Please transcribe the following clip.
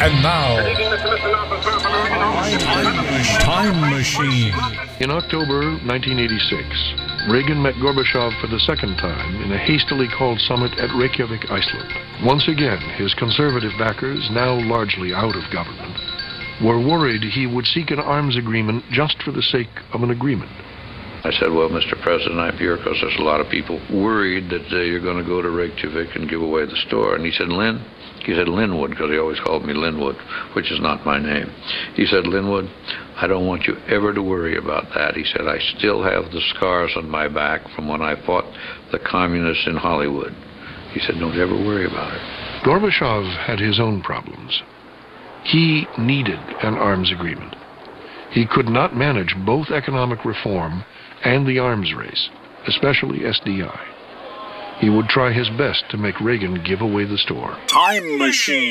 And now, Time Machine. In October 1986, Reagan met Gorbachev for the second time in a hastily called summit at Reykjavik, Iceland. Once again, his conservative backers, now largely out of government, were worried he would seek an arms agreement just for the sake of an agreement. I said, well, Mr. President, I'm here because there's a lot of people worried that you're going to go to Reykjavik and give away the store. And he said, Linwood, because he always called me Linwood, which is not my name. He said, Linwood, I don't want you ever to worry about that. He said, I still have the scars on my back from when I fought the communists in Hollywood. He said, don't ever worry about it. Gorbachev had his own problems. He needed an arms agreement. He could not manage both economic reform and the arms race, especially SDI. He would try his best to make Reagan give away the store. Time Machine.